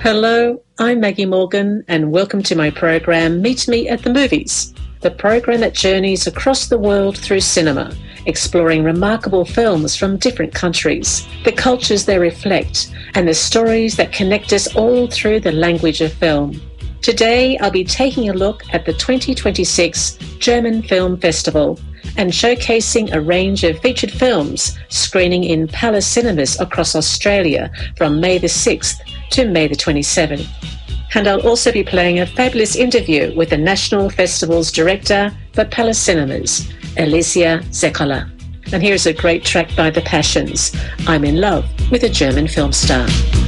Hello, I'm Maggie Morgan and welcome to my program Meet Me at the Movies, the program that journeys across the world through cinema, exploring remarkable films from different countries, the cultures they reflect, and the stories that connect us all through the language of film. Today, I'll be taking a look at the 2026 German Film Festival and showcasing a range of featured films screening in Palace Cinemas across Australia from May the 6th to May the 27th. And I'll also be playing a fabulous interview with the National Festival's director for Palace Cinemas, Alicia Zekola. And here's a great track by The Passions, I'm in Love with a German film star.